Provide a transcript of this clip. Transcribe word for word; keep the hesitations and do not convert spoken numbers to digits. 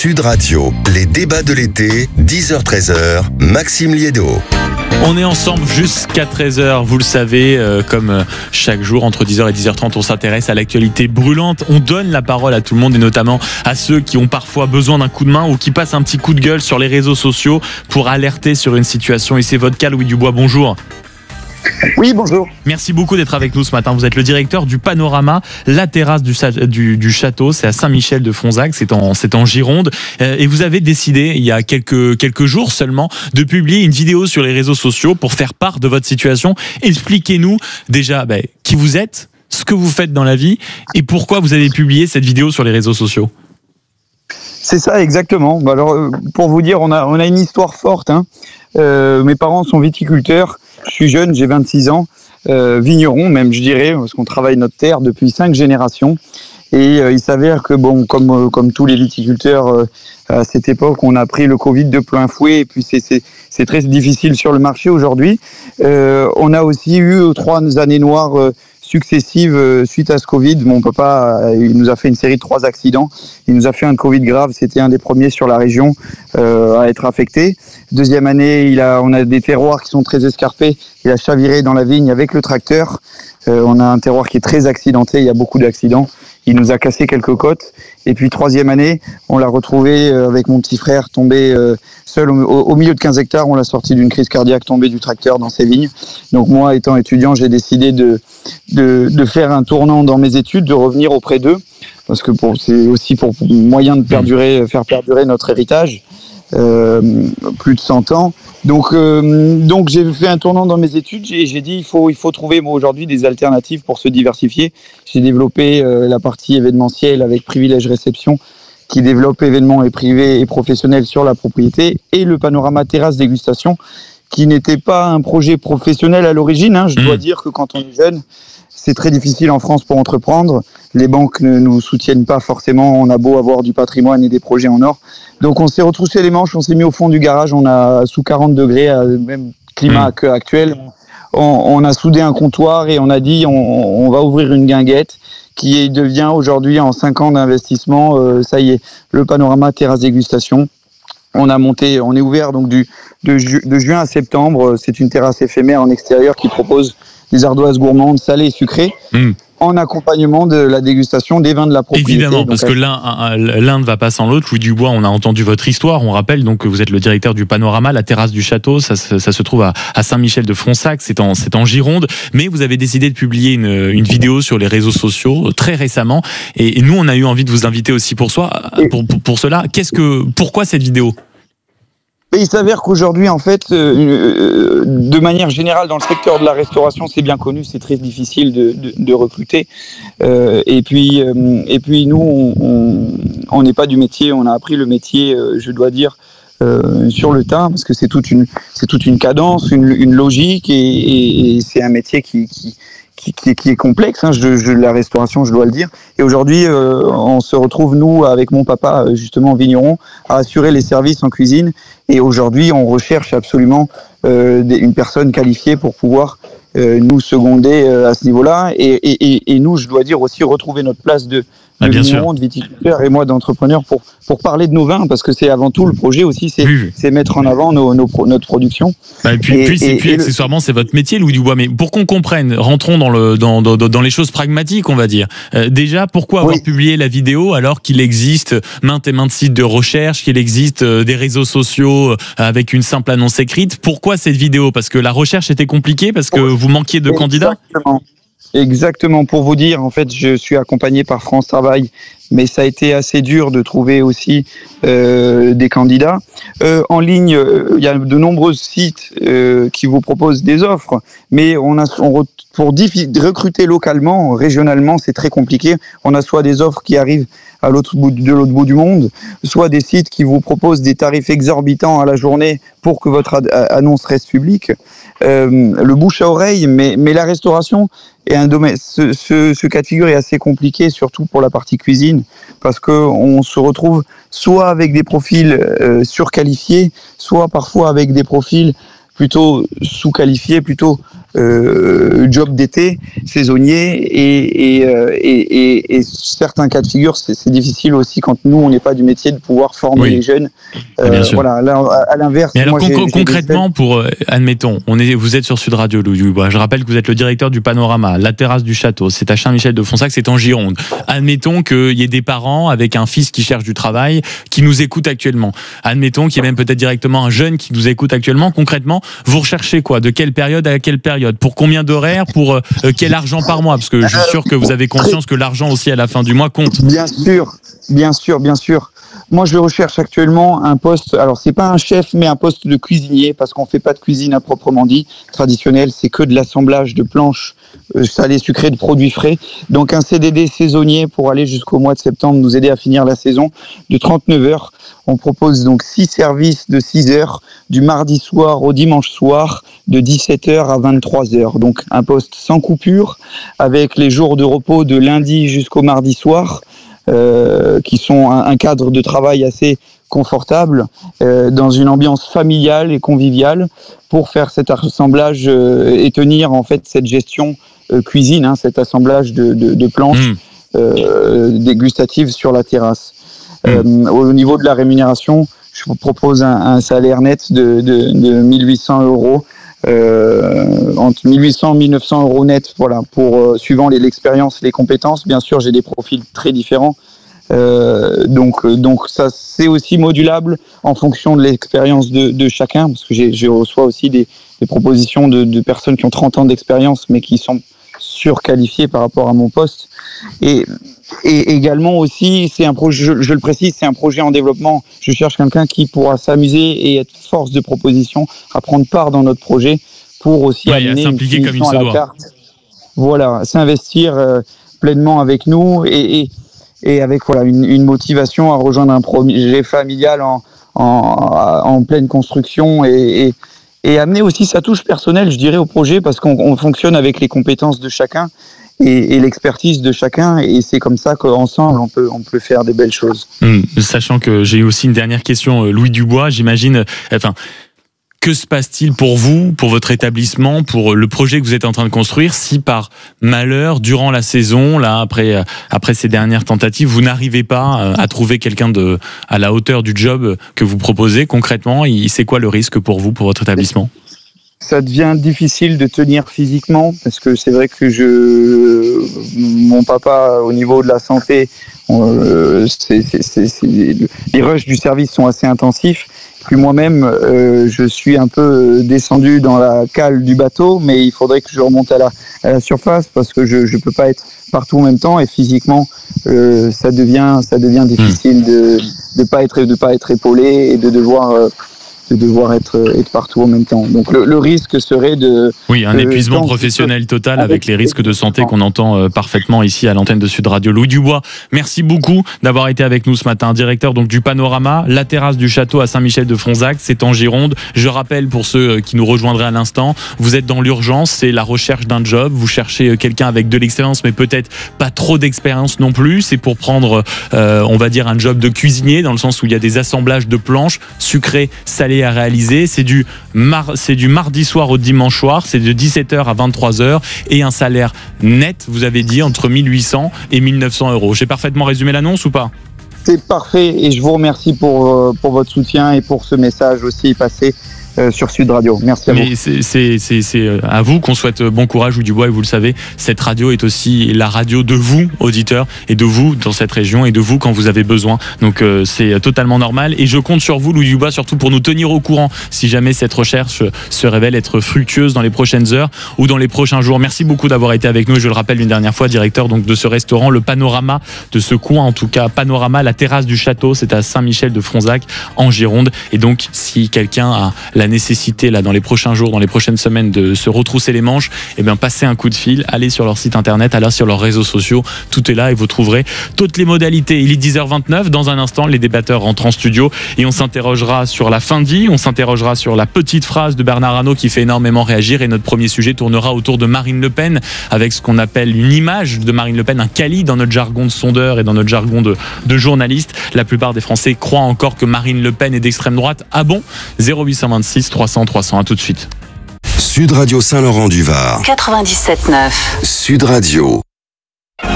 Sud Radio, les débats de l'été, dix heures treize heures, Maxime Liédo. On est ensemble jusqu'à treize heures, vous le savez, euh, comme euh, chaque jour entre dix heures et dix heures trente, on s'intéresse à l'actualité brûlante. On donne la parole à tout le monde et notamment à ceux qui ont parfois besoin d'un coup de main ou qui passent un petit coup de gueule sur les réseaux sociaux pour alerter sur une situation. Et c'est votre cas, Louis Dubois, bonjour. Oui, bonjour. Merci beaucoup d'être avec nous ce matin. Vous êtes le directeur du Panorama, la terrasse du, du, du château. C'est à Saint-Michel-de-Fonzac, c'est en, c'est en Gironde. Euh, et vous avez décidé, il y a quelques, quelques jours seulement, de publier une vidéo sur les réseaux sociaux pour faire part de votre situation. Expliquez-nous déjà bah, qui vous êtes, ce que vous faites dans la vie et pourquoi vous avez publié cette vidéo sur les réseaux sociaux. C'est ça, exactement. Alors, pour vous dire, on a, on a une histoire forte. Hein. Euh, mes parents sont viticulteurs. Je suis jeune, j'ai vingt-six ans, euh, vigneron même, je dirais, parce qu'on travaille notre terre depuis cinq générations. Et euh, il s'avère que, bon, comme, euh, comme tous les viticulteurs euh, à cette époque, on a pris le Covid de plein fouet. Et puis, c'est, c'est, c'est très difficile sur le marché aujourd'hui. Euh, on a aussi eu trois années noires euh, successives euh, suite à ce Covid. Mon papa, euh, il nous a fait une série de trois accidents. Il nous a fait un Covid grave. C'était un des premiers sur la région euh, à être affecté. Deuxième année, il a, on a des terroirs qui sont très escarpés. Il a chaviré dans la vigne avec le tracteur. Euh, on a un terroir qui est très accidenté. Il y a beaucoup d'accidents. Il nous a cassé quelques côtes. Et puis troisième année, on l'a retrouvé euh, avec mon petit frère tombé euh, seul au, au milieu de quinze hectares. On l'a sorti d'une crise cardiaque tombé du tracteur dans ses vignes. Donc moi, étant étudiant, j'ai décidé de, de, de faire un tournant dans mes études, de revenir auprès d'eux. Parce que pour, c'est aussi pour moyen de perdurer, faire perdurer notre héritage. Euh, plus de cent ans. Donc, euh, donc j'ai fait un tournant dans mes études et j'ai dit il faut, il faut trouver moi, aujourd'hui des alternatives pour se diversifier. J'ai développé euh, la partie événementielle avec Privilège Réception qui développe événements et privés et professionnels sur la propriété et le Panorama Terrasse Dégustation qui n'était pas un projet professionnel à l'origine. Hein. Je dois mmh. dire que quand on est jeune, c'est très difficile en France pour entreprendre. Les banques ne nous soutiennent pas forcément. On a beau avoir du patrimoine et des projets en or. Donc on s'est retroussé les manches, on s'est mis au fond du garage. On a sous quarante degrés, même climat mmh. actuel. On, on a soudé un comptoir et on a dit on, on va ouvrir une guinguette qui devient aujourd'hui en cinq ans d'investissement. Euh, ça y est, le Panorama Terrasse Dégustation. On a monté, on est ouvert donc du, de, ju, de juin à septembre. C'est une terrasse éphémère en extérieur qui propose des ardoises gourmandes, salées et sucrées, mmh. en accompagnement de la dégustation des vins de la propriété. Évidemment, donc, parce que l'un, l'un ne va pas sans l'autre. Louis Dubois, on a entendu votre histoire. On rappelle donc que vous êtes le directeur du Panorama, la terrasse du château. Ça, ça, ça se trouve à, à Saint-Michel-de-Fonzac. C'est en, c'est en Gironde. Mais vous avez décidé de publier une, une vidéo sur les réseaux sociaux très récemment. Et, et nous, on a eu envie de vous inviter aussi pour soi, pour, pour, pour cela. Qu'est-ce que, pourquoi cette vidéo ? Mais il s'avère qu'aujourd'hui, en fait, euh, de manière générale, dans le secteur de la restauration, c'est bien connu, c'est très difficile de, de, de recruter. Euh, et puis, euh, et puis nous, on n'est pas du métier, on a appris le métier, euh, je dois dire, euh, sur le tas, parce que c'est toute une, c'est toute une cadence, une, une logique, et, et, et c'est un métier qui, qui Qui, qui, qui est complexe, hein, je, je, la restauration, je dois le dire. Et aujourd'hui, euh, on se retrouve, nous, avec mon papa, justement, vigneron, à assurer les services en cuisine. Et aujourd'hui, on recherche absolument euh, des, une personne qualifiée pour pouvoir euh, nous seconder euh, à ce niveau-là. Et, et, et nous, je dois dire aussi, retrouver notre place de, de vigneron, de viticulteur et moi d'entrepreneur pour, pour parler de nos vins, parce que c'est avant tout le projet aussi, c'est, oui. c'est mettre en avant nos, nos, notre production. Bah et puis, et, puis, et, puis et accessoirement, le... c'est votre métier, Louis Dubois. Mais pour qu'on comprenne, rentrons dans, le, dans, dans, dans les choses pragmatiques, on va dire. Euh, déjà, pourquoi avoir oui. publié la vidéo alors qu'il existe maintes et maintes sites de recherche, qu'il existe euh, des réseaux sociaux euh, avec une simple annonce écrite? Pourquoi cette vidéo? Parce que la recherche était compliquée, parce que vous manquiez de candidats? Exactement. Exactement, pour vous dire, en fait, je suis accompagné par France Travail, mais ça a été assez dur de trouver aussi euh, des candidats. Euh, en ligne, euh, il y a de nombreux sites euh, qui vous proposent des offres, mais on a, on, pour diffi- recruter localement, régionalement, c'est très compliqué. On a soit des offres qui arrivent à l'autre bout de l'autre bout du monde, soit des sites qui vous proposent des tarifs exorbitants à la journée pour que votre ad- annonce reste publique. Euh, le bouche à oreille, mais, mais la restauration est un domaine. Ce, ce, ce cas de figure est assez compliqué, surtout pour la partie cuisine, parce que on se retrouve soit avec des profils euh, surqualifiés, soit parfois avec des profils plutôt sous-qualifiés, plutôt euh, job d'été, saisonnier, et, et, euh, et, et, et certains cas de figure, c'est, c'est difficile aussi quand nous, on n'est pas du métier de pouvoir former oui. les jeunes. Euh, Bien sûr. Voilà, là, à, à l'inverse. Mais alors moi, con- j'ai, concrètement, j'ai pour euh, admettons, on est, vous êtes sur Sud Radio, Louis Dubois. Je rappelle que vous êtes le directeur du Panorama, la terrasse du château. C'est à Saint-Michel-de-Fonsac, c'est en Gironde. Admettons qu'il y ait des parents avec un fils qui cherche du travail, qui nous écoute actuellement. Admettons qu'il y ait même peut-être directement un jeune qui nous écoute actuellement. Concrètement, vous recherchez quoi? De quelle période à quelle période? Pour combien d'horaires? Pour euh, quel argent par mois? Parce que je suis sûr que vous avez conscience que l'argent aussi à la fin du mois compte. Bien sûr, bien sûr, bien sûr. Moi, je recherche actuellement un poste. Alors, c'est pas un chef, mais un poste de cuisinier, parce qu'on fait pas de cuisine à proprement dit. Traditionnelle, c'est que de l'assemblage de planches euh, salées, sucrées, de produits frais. Donc, un C D D saisonnier pour aller jusqu'au mois de septembre, nous aider à finir la saison de trente-neuf heures. On propose donc six services de six heures, du mardi soir au dimanche soir, de dix-sept heures à vingt-trois heures. Donc, un poste sans coupure, avec les jours de repos de lundi jusqu'au mardi soir. Euh, qui sont un, un cadre de travail assez confortable, euh, dans une ambiance familiale et conviviale, pour faire cet assemblage euh, et tenir en fait cette gestion euh, cuisine, hein, cet assemblage de, de, de planches mmh. euh, dégustatives sur la terrasse. Mmh. Euh, au niveau de la rémunération, je vous propose un, un salaire net de, de, de mille huit cents euros. Euh, entre mille huit cents et mille neuf cents euros net, voilà, pour euh, suivant les, l'expérience, les compétences. Bien sûr, j'ai des profils très différents, euh, donc euh, donc ça c'est aussi modulable en fonction de l'expérience de, de chacun, parce que j'ai, je reçois aussi des, des propositions de, de personnes qui ont trente ans d'expérience, mais qui sont surqualifiées par rapport à mon poste. Et Et également aussi, c'est un projet, je, je le précise, c'est un projet en développement. Je cherche quelqu'un qui pourra s'amuser et être force de proposition, à prendre part dans notre projet pour aussi ouais, amener une finition à la doit. carte. Voilà, s'investir euh, pleinement avec nous et, et, et avec voilà une, une motivation à rejoindre un projet familial en, en, en pleine construction et, et, et amener aussi sa touche personnelle, je dirais, au projet, parce qu'on on fonctionne avec les compétences de chacun. Et, et l'expertise de chacun, et c'est comme ça qu'ensemble on peut on peut faire des belles choses. Mmh, sachant que j'ai aussi une dernière question, Louis Dubois, j'imagine. Enfin, que se passe-t-il pour vous, pour votre établissement, pour le projet que vous êtes en train de construire, si par malheur, durant la saison, là après après ces dernières tentatives, vous n'arrivez pas à trouver quelqu'un de à la hauteur du job que vous proposez? Concrètement, c'est quoi le risque pour vous, pour votre établissement? Ça devient difficile de tenir physiquement, parce que c'est vrai que je, mon papa, au niveau de la santé, euh, c'est, c'est, c'est, c'est, les rushs du service sont assez intensifs. Puis moi-même, euh, je suis un peu descendu dans la cale du bateau, mais il faudrait que je remonte à la, à la surface, parce que je ne peux pas être partout en même temps, et physiquement, euh, ça devient, ça devient difficile de de pas être, de pas être épaulé et de devoir euh, de devoir être, être partout en même temps. Donc le, le risque serait de... Oui, un de, épuisement de, professionnel total avec, avec les risques de santé qu'on entend euh, parfaitement ici à l'antenne de Sud Radio. Louis Dubois, merci beaucoup d'avoir été avec nous ce matin. Directeur donc du Panorama, la terrasse du château à Saint-Michel-de-Fonsac, c'est en Gironde. Je rappelle pour ceux qui nous rejoindraient à l'instant, vous êtes dans l'urgence, c'est la recherche d'un job, vous cherchez quelqu'un avec de l'expérience mais peut-être pas trop d'expérience non plus, c'est pour prendre, euh, on va dire, un job de cuisinier dans le sens où il y a des assemblages de planches sucrées, salées à réaliser. C'est du, mar- c'est du mardi soir au dimanche soir, c'est de dix-sept heures à vingt-trois heures et un salaire net, vous avez dit, entre mille huit cents et mille neuf cents euros. J'ai parfaitement résumé l'annonce ou pas? C'est parfait et je vous remercie pour, pour votre soutien et pour ce message aussi passé euh, sur Sud Radio. Merci à Mais vous. C'est, c'est, c'est, c'est à vous qu'on souhaite bon courage, Louis Dubois, et vous le savez, cette radio est aussi la radio de vous, auditeurs, et de vous dans cette région, et de vous quand vous avez besoin. Donc euh, c'est totalement normal, et je compte sur vous, Louis Dubois, surtout pour nous tenir au courant si jamais cette recherche se révèle être fructueuse dans les prochaines heures ou dans les prochains jours. Merci beaucoup d'avoir été avec nous, et je le rappelle une dernière fois, directeur donc de ce restaurant, le Panorama, de ce coin en tout cas, Panorama, la terrasse du château, c'est à Saint-Michel-de-Fonsac en Gironde. Et donc si quelqu'un a la nécessité là dans les prochains jours, dans les prochaines semaines de se retrousser les manches, eh bien passez un coup de fil, allez sur leur site internet, allez sur leurs réseaux sociaux, tout est là et vous trouverez toutes les modalités. Il est dix heures vingt-neuf, dans un instant les débatteurs rentrent en studio et on s'interrogera sur la fin de vie, on s'interrogera sur la petite phrase de Bernard Arnault qui fait énormément réagir, et notre premier sujet tournera autour de Marine Le Pen avec ce qu'on appelle une image de Marine Le Pen, un quali dans notre jargon de sondeur et dans notre jargon de, de journaliste. La plupart des Français croient encore que Marine Le Pen est d'extrême droite. Ah bon? Zéro huit cent vingt-six trois cents trois cents, à tout de suite. Sud Radio Saint-Laurent-du-Var. quatre-vingt-dix-sept neuf. Sud Radio.